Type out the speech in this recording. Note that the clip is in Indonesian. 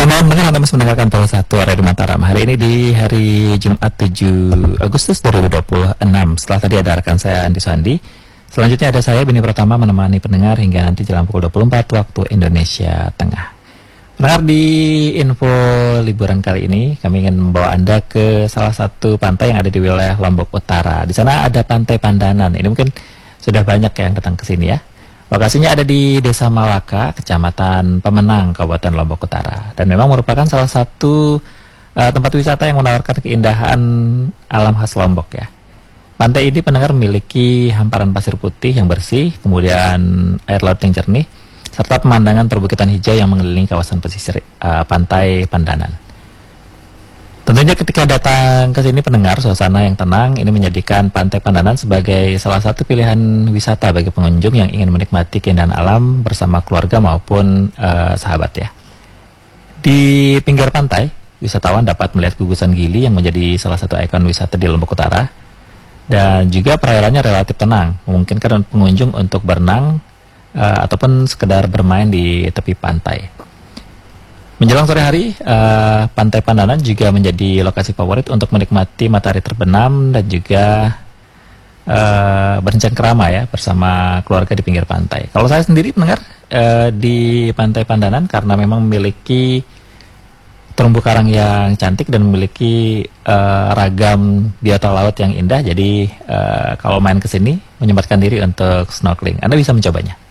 malam pendengar, Anda masih mendengarkan Pol 1 Radio Mataram. Hari ini di hari Jumat 7 Agustus 2026. Setelah tadi ada rekan saya Andi Sandi, selanjutnya ada saya Beni Pratama menemani pendengar hingga nanti jelang pukul 24 waktu Indonesia Tengah. Pendengar, di info liburan kali ini kami ingin membawa Anda ke salah satu pantai yang ada di wilayah Lombok Utara. Di sana ada Pantai Pandanan. Ini mungkin sudah banyak yang datang ke sini ya. Lokasinya ada di Desa Malaka, Kecamatan Pemenang, Kabupaten Lombok Utara. Dan memang merupakan salah satu tempat wisata yang menawarkan keindahan alam khas Lombok ya. Pantai ini pendengar memiliki hamparan pasir putih yang bersih, kemudian air laut yang jernih, serta pemandangan perbukitan hijau yang mengelilingi kawasan pesisir Pantai Pandanan. Tentunya ketika datang ke sini pendengar, suasana yang tenang ini menjadikan Pantai Pandanan sebagai salah satu pilihan wisata bagi pengunjung yang ingin menikmati keindahan alam bersama keluarga maupun sahabat ya. Di pinggir pantai, wisatawan dapat melihat gugusan gili yang menjadi salah satu ikon wisata di Lombok Utara. Dan juga perairannya relatif tenang, memungkinkan pengunjung untuk berenang ataupun sekedar bermain di tepi pantai. Menjelang sore hari, Pantai Pandanan juga menjadi lokasi favorit untuk menikmati matahari terbenam dan juga bercengkrama ya bersama keluarga di pinggir pantai. Kalau saya sendiri mendengar di Pantai Pandanan karena memang memiliki terumbu karang yang cantik dan memiliki ragam biota laut yang indah, jadi kalau main ke sini menyempatkan diri untuk snorkeling. Anda bisa mencobanya.